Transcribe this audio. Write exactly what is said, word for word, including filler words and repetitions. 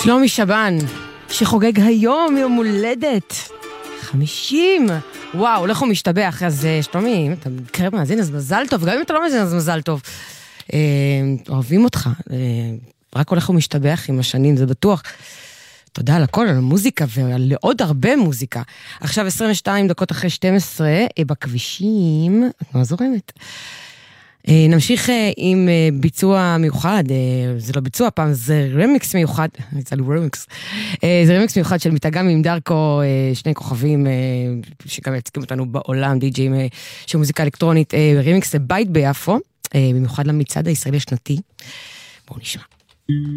שלומי שבן, שחוגג היום יום הולדת חמישים. וואו, הולך ומשתבח. אז שלומי, אם אתה קרב מאזין, אז מזל טוב. גם אם אתה לא מאזין, אז מזל טוב. אה, אוהבים אותך. אה, רק הולך ומשתבח עם השנים, זה בטוח. תודה על הכל, על המוזיקה ועל עוד הרבה מוזיקה. עכשיו עשרים ושתיים דקות אחרי שתים עשרה, בכבישים, את מה זורמת? נמשיך עם ביצוע מיוחד, זה לא ביצוע פעם, זה רמיקס מיוחד, יצא לי רמיקס, זה רמיקס מיוחד של מתאגם עם דרקו, שני כוכבים שגם יצקים אותנו בעולם, די-ג'ים של מוזיקה אלקטרונית, רמיקס לבית ביפו, במיוחד למצעד הישראלי השנתי. בואו נשמע.